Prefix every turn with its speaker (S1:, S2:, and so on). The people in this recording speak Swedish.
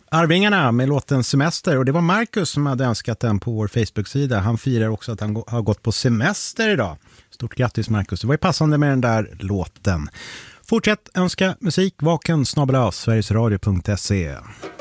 S1: Arvingarna med låten Semester, och det var Marcus som hade önskat den på vår Facebook-sida. Han firar också att han har gått på semester idag. Stort grattis Marcus, det var ju passande med den där låten. Fortsätt önska musik, vaken @sverigesradio.se.